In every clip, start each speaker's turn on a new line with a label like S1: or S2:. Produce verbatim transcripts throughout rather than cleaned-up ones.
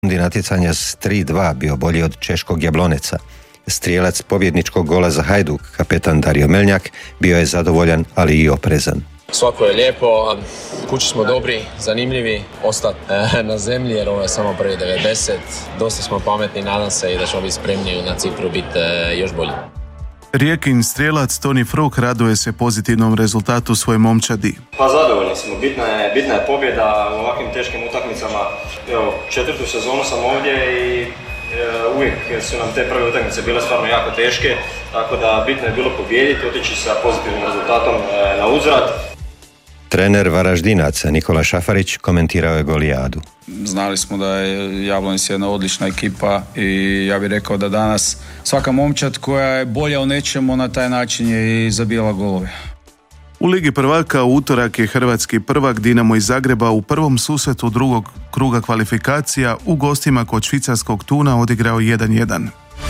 S1: natjecanja s tri dva bio bolji od češkog Jabloneca. Strijelac pobjedničkog gola za Hajduk, kapetan Dario Melnjak, bio je zadovoljan, ali i oprezan.
S2: Svako je lijepo, kući smo dobri, zanimljivi, ostati na zemlji jer ovo je samo prvi devedeset. Dosta smo pametni, nadam se i da ćemo biti spremni na Cipru biti još bolji.
S3: Rijekin strijelac Toni Fruk raduje se pozitivnom rezultatu svoje momčadi.
S4: Pa zadovoljni smo, bitna je, bitna je pobjeda u ovakvim teškim utakmicama. Evo, četvrtu sezonu sam ovdje i e, uvijek su nam te prve utakmice bile stvarno jako teške, tako da bitno je bilo pobijediti, otići sa pozitivnim rezultatom e, na uzvrat.
S1: Trener Varaždinaca Nikola Šafarić komentirao je golijadu.
S5: Znali smo da je Jablonec jedna odlična ekipa i ja bih rekao da danas svaka momčad koja je bolja u nečemu na taj način je i zabijala golove.
S3: U Ligi prvaka u utorak je hrvatski prvak Dinamo iz Zagreba u prvom susretu drugog kruga kvalifikacija u gostima kod švicarskog Tuna odigrao jedan jedan.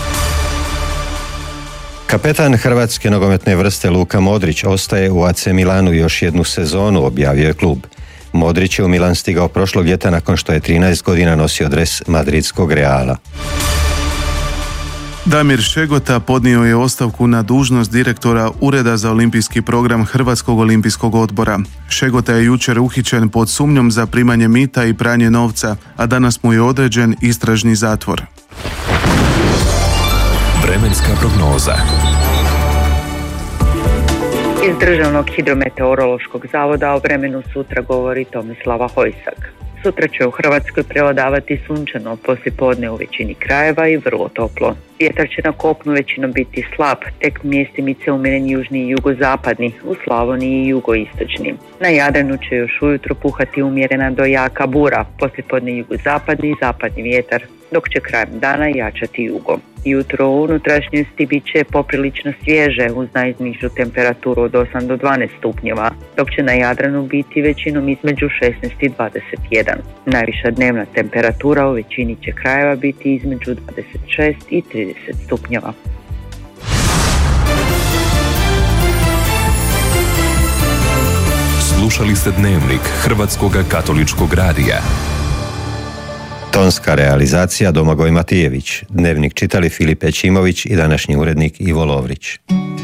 S1: Kapetan hrvatske nogometne vrste Luka Modrić ostaje u A C Milanu još jednu sezonu, objavio je klub. Modrić je u Milan stigao prošlog ljeta nakon što je trinaest godina nosio dres madridskog Reala.
S3: Damir Šegota podnio je ostavku na dužnost direktora Ureda za olimpijski program Hrvatskog olimpijskog odbora. Šegota je jučer uhićen pod sumnjom za primanje mita i pranje novca, a danas mu je određen istražni zatvor.
S6: Vremenska prognoza.
S7: Iz Državnog hidrometeorološkog zavoda o vremenu sutra govori Tomislava Hojsak. Sutra će u Hrvatskoj prevladavati sunčano, poslijepodne u većini krajeva i vrlo toplo. Vjetar će na kopnu većinom biti slab, tek mjestimice umjeren južni i jugozapadni, u Slavoniji i jugoistočni. Na Jadranu će još ujutro puhati umjerena do jaka bura, poslijepodne jugozapadni i zapadni vjetar, dok će krajem dana jačati jugo. Jutro u unutrašnjosti bit će poprilično svježe uz najnižu temperaturu od osam do dvanaest stupnjeva, dok će na Jadranu biti većinom između šesnaest i dvadeset jedan. Najviša dnevna temperatura u većini će krajeva biti između dvadeset šest i trideset stupnjeva.
S6: Slušali ste Dnevnik Hrvatskog katoličkog radija.
S1: Tonska realizacija Domagoj Matijević, Dnevnik čitali Filip Ećimović i današnji urednik Ivo Lovrić.